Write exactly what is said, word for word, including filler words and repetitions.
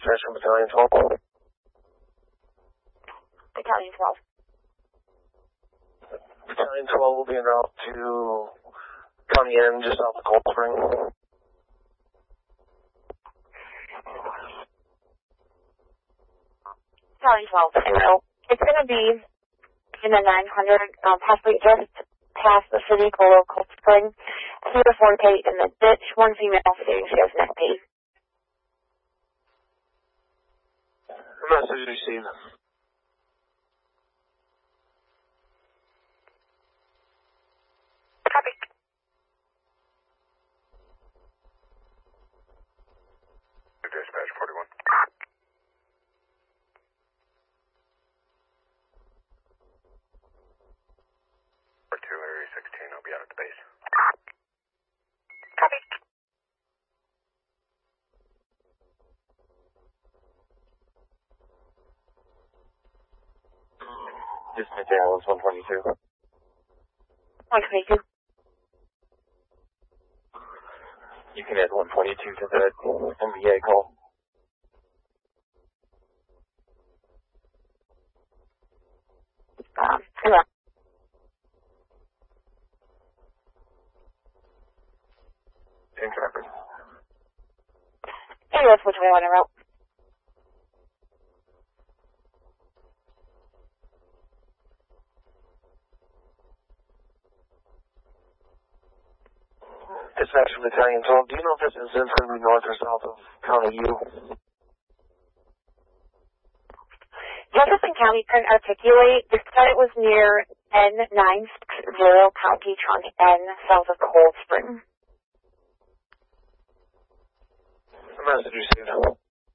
dispatch from Battalion twelve. Battalion twelve. Battalion twelve will be en route to County N, just south of Cold Spring. Battalion twelve, zero. It's going to be in the nine hundred, um, possibly just past the city below Cold Spring. Three to four K in the ditch, one female stating she has neck pain. Message received. Copy. Dispatch forty-one. two, Area sixteen, I'll be out at the base. Copy. Dispatch Alice one twenty-two. one twenty-two. You can add one twenty-two to that M V A call. Um, hello. Change record. Hey, that's which way I want to route. Dispatch from Battalion twelve. Do you know if this incident's going to be north or south of County U? Jefferson County couldn't articulate. They said it was near N nine sixty, County Trunk N, south of Cold Spring. Message received.